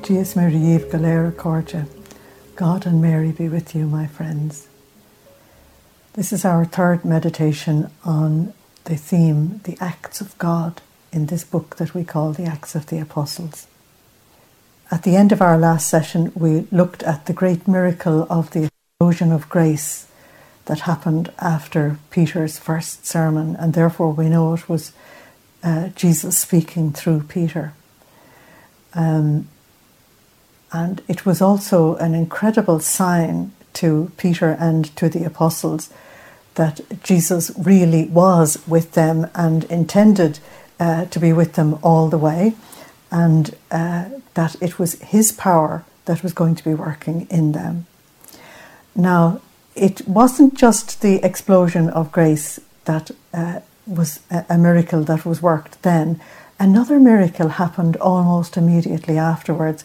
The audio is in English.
Dies Miriv Galera Corja. God and Mary be with you, my friends. This is our third meditation on the theme, the Acts of God, in this book that we call the Acts of the Apostles. At the end of our last session, we looked at the great miracle of the explosion of grace that happened after Peter's first sermon, and therefore we know it was Jesus speaking through Peter. And it was also an incredible sign to Peter and to the apostles that Jesus really was with them and intended to be with them all the way, and that it was his power that was going to be working in them. Now, it wasn't just the explosion of grace that was a miracle that was worked then. Another miracle happened almost immediately afterwards,